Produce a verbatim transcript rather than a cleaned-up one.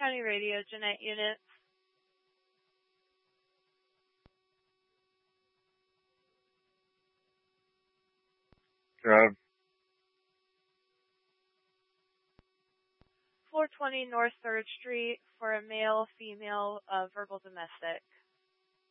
County Radio, Jeanette Unit. Drive. four twenty North third Street for a male, female, uh, verbal domestic.